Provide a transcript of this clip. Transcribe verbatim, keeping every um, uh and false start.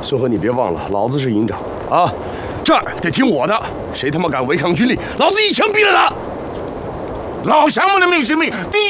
孙和，你别忘了，老子是营长啊，这儿得听我的。谁他妈敢违抗军令，老子一枪毙了他！ 老乡们的命是命，弟